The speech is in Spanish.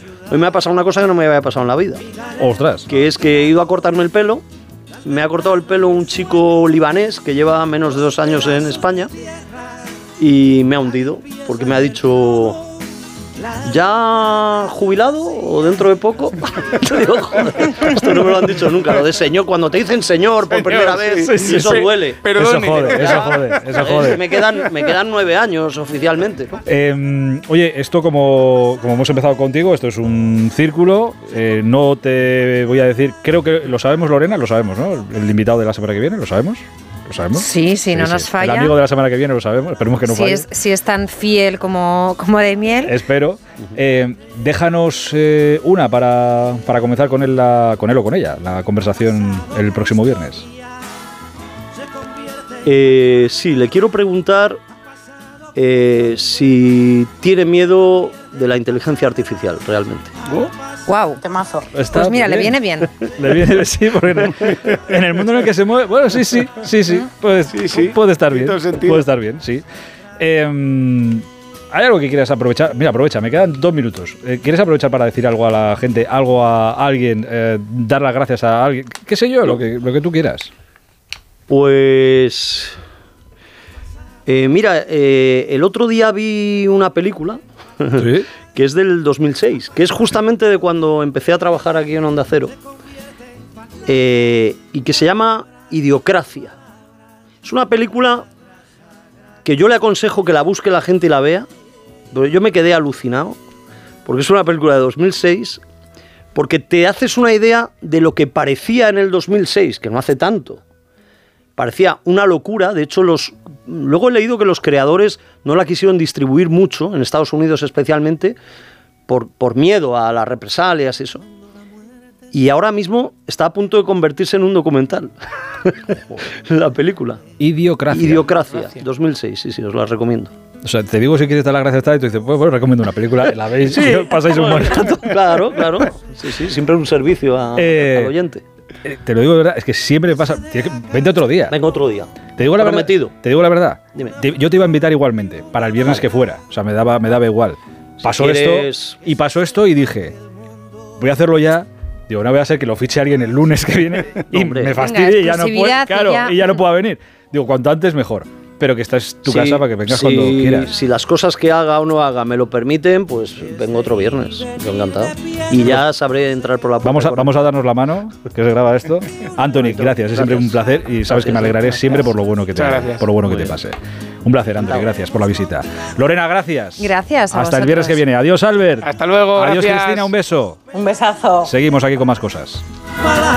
Hoy me ha pasado una cosa que no me había pasado en la vida. ¡Ostras! Que es que he ido a cortarme el pelo. Me ha cortado el pelo un chico libanés que lleva menos de 2 años en España. Y me ha hundido. Porque me ha dicho... ¿Ya jubilado o dentro de poco? Te digo, joder, esto no me lo han dicho nunca. Lo de señor, cuando te dicen señor por primera vez, eso duele. Eso jode. Me quedan 9 años oficialmente, ¿no? Oye, esto como hemos empezado contigo, esto es un círculo. No te voy a decir, creo que lo sabemos, Lorena, lo sabemos, ¿no? El invitado de la semana que viene, ¿lo sabemos? ¿Lo sabemos? Sí, no nos falla. El amigo de la semana que viene lo sabemos, esperemos que no falle. Si es tan fiel como de miel. Espero. Déjanos una para comenzar con él o con ella, la conversación el próximo viernes. Sí, le quiero preguntar si tiene miedo de la inteligencia artificial, realmente. ¡Guau! Temazo. Pues mira, le viene bien. Le viene, sí, porque en el mundo en el que se mueve... Bueno, sí. Puede estar bien. Puede estar bien, sí. ¿Hay algo que quieras aprovechar? Mira, aprovecha, me quedan 2 minutos. ¿Quieres aprovechar para decir algo a la gente, algo a alguien, dar las gracias a alguien? ¿Qué sé yo? Lo que tú quieras. Pues... mira, el otro día vi una película... ¿Sí? que es del 2006, que es justamente de cuando empecé a trabajar aquí en Onda Cero, y que se llama Idiocracia. Es una película que yo le aconsejo que la busque la gente y la vea, pero yo me quedé alucinado, porque es una película de 2006, porque te haces una idea de lo que parecía en el 2006, que no hace tanto. Parecía una locura, de hecho luego he leído que los creadores no la quisieron distribuir mucho, en Estados Unidos especialmente, por miedo a las represalias y eso. Y ahora mismo está a punto de convertirse en un documental, la película. Idiocracia, 2006, sí, os la recomiendo. O sea, te digo si quieres dar las gracias y tú dices, pues bueno, recomiendo una película, la veis y pasáis un buen rato. Claro, sí, siempre un servicio al oyente. Te lo digo de verdad, es que siempre me pasa. Vente otro día. Venga, otro día. Te digo la prometido. Verdad. Te digo la verdad. Dime. Yo te iba a invitar igualmente, para el viernes que fuera. O sea, me daba igual. Pasó esto y dije, voy a hacerlo ya. Digo, no voy a ser que lo fiche alguien el lunes que viene y me fastidie y ya no puede. Claro, y ya no pueda venir. Digo, cuanto antes mejor. Pero que esta es tu casa para que vengas cuando quieras. Si las cosas que haga o no haga me lo permiten, pues vengo otro viernes. Yo encantado. Y ya sabré entrar por la puerta. Vamos a darnos la mano, que se graba esto. Anthony, gracias. Es siempre un placer y sabes que me alegraré siempre por lo bueno que te pase. Un placer, Anthony. Gracias por la visita. Lorena, gracias. Gracias a Hasta el viernes que viene. Adiós, Albert. Hasta luego. Adiós, gracias. Cristina. Un beso. Un besazo. Seguimos aquí con más cosas.